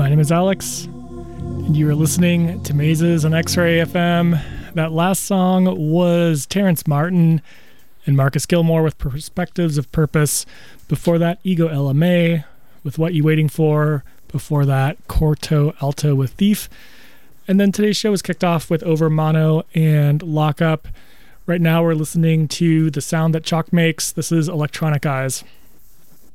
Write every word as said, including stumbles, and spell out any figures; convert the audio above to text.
My name is Alex, and you are listening to Mazes on X-Ray F M. That last song was Terrence Martin and Marcus Gilmore with Perspectives of Purpose. Before that, Ego L M A with What You Waiting For. Before that, Corto Alto with Thief. And then today's show was kicked off with Over Mono and Lock Up. Right now we're listening to the sound that Chalk makes. This is Electronic Eyes.